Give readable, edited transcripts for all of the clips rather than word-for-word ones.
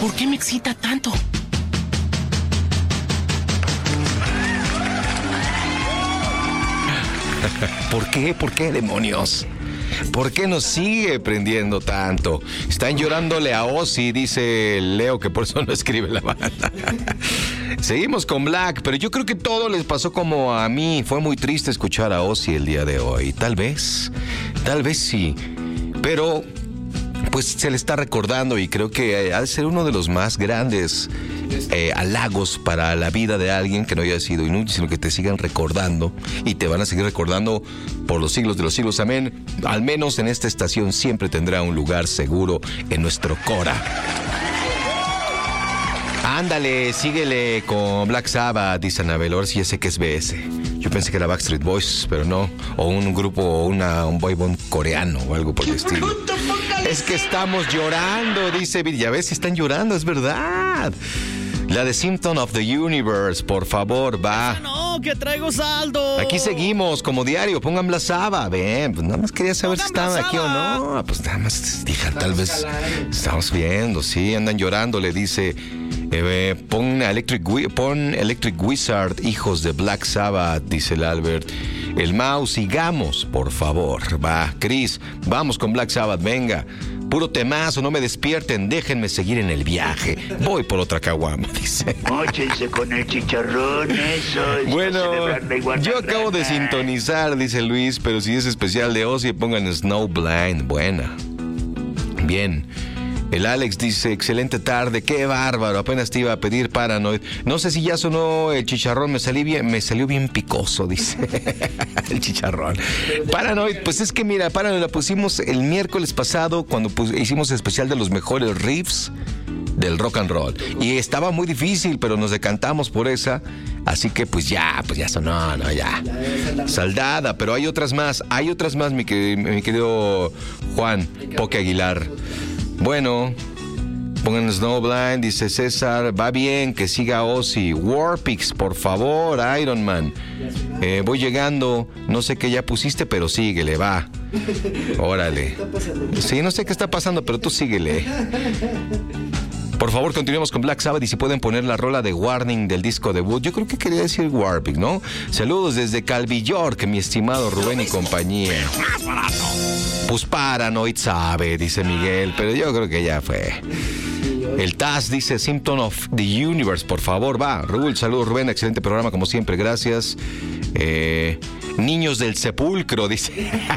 ¿Por qué me excita tanto? ¿Por qué? ¿Por qué, demonios? ¿Por qué nos sigue prendiendo tanto? Están llorándole a Ozzy, dice Leo, que por eso no escribe la banda. Seguimos con Black, pero yo creo que todo les pasó como a mí. Fue muy triste escuchar a Ozzy el día de hoy. Tal vez sí. Pero pues se le está recordando y creo que ha de ser uno de los más grandes halagos para la vida de alguien que no haya sido inútil, sino que te sigan recordando y te van a seguir recordando por los siglos de los siglos. Amén. Al menos en esta estación siempre tendrá un lugar seguro en nuestro Cora. Ándale, síguele con Black Sabbath, dice Anabel. Ahora sí ya sé que es BS. Yo pensé que era Backstreet Boys, pero no. O un grupo, un boy band coreano o algo por el estilo. Es que estamos llorando, dice Vir. Ya ves, están llorando, es verdad. La de Symptom of the Universe, por favor, va. No, que traigo saldo. Aquí seguimos, como diario, pongan Black Sabbath. Ven, pues nada más quería saber si estaban aquí o no. Pues nada más dije, tal vez estamos viendo, sí, andan llorando, le dice. Pon Electric Wizard, hijos de Black Sabbath, dice el Albert. El Mau, sigamos, por favor. Va, Chris, vamos con Black Sabbath, venga. Puro temazo, no me despierten, déjenme seguir en el viaje. Voy por otra caguama, dice. Móchense con el chicharrón, eso. Bueno, yo acabo de sintonizar, dice Luis, pero si es especial de Ozzy, pongan Snowblind. Buena. Bien. El Alex dice, excelente tarde, qué bárbaro, apenas te iba a pedir Paranoid. No sé si ya sonó el chicharrón, me salió bien picoso, dice. El chicharrón. Paranoid, pues es que mira, Paranoid la pusimos el miércoles pasado cuando hicimos el especial de los mejores riffs del rock and roll. Y estaba muy difícil, pero nos decantamos por esa. Así que pues ya sonó, no, ya. Saldada, pero hay otras más, mi querido Juan Poque Aguilar. Bueno, pongan Snowblind, dice César, va bien, que siga Ozzy. Warpix, por favor, Iron Man. Voy llegando, no sé qué ya pusiste, pero síguele, va. Órale. Sí, no sé qué está pasando, pero tú síguele. Por favor, continuemos con Black Sabbath y si pueden poner la rola de Warning del disco debut. Yo creo que quería decir Warpix, ¿no? Saludos desde Calvi York, mi estimado Rubén y compañía. Pues Paranoid sabe, dice Miguel, pero yo creo que ya fue. El Taz dice Symptom of the Universe, por favor, va. Raúl, saludos Rubén, excelente programa como siempre, gracias. Niños del Sepulcro, dice.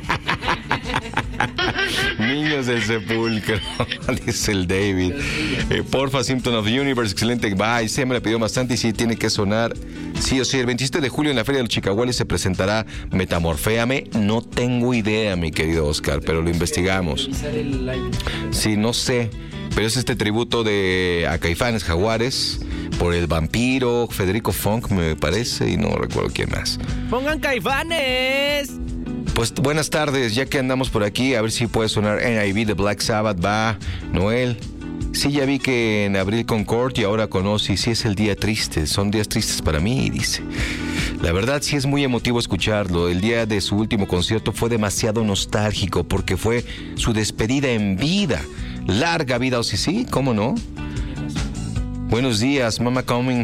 Niños del Sepulcro, dice el David. Porfa, Symptom of the Universe, excelente. Va, y se me la pidió bastante y sí tiene que sonar. Sí o sí, el 27 de julio en la Feria de los Chicahuales se presentará Metamorféame. No tengo idea, mi querido Oscar, pero lo investigamos. Sí, no sé. Pero es este tributo a Caifanes Jaguares por el vampiro Federico Funk, me parece, y no recuerdo quién más. ¡Pongan Caifanes! Pues buenas tardes, ya que andamos por aquí, a ver si puede sonar NIV de Black Sabbath. Va, Noel. Sí, ya vi que en abril con Kurt y ahora con Ozzy, sí es el día triste, son días tristes para mí, dice. La verdad sí es muy emotivo escucharlo. El día de su último concierto fue demasiado nostálgico porque fue su despedida en vida. Larga vida Ozzy, sí, ¿cómo no? Buenos días, Mama Coming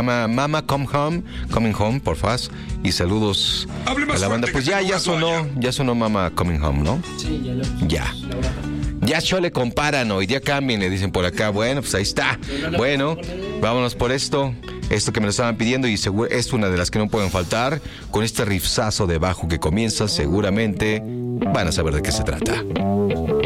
Home, por favor. Y saludos a la banda. Pues ya sonó Mama Coming Home, ¿no? Sí, ya lo. Ya chole con Paranoid, ya cambien, le dicen por acá. Bueno, pues ahí está. Bueno, vámonos por esto que me lo estaban pidiendo y seguro es una de las que no pueden faltar. Con este riffzazo de bajo que comienza, seguramente van a saber de qué se trata.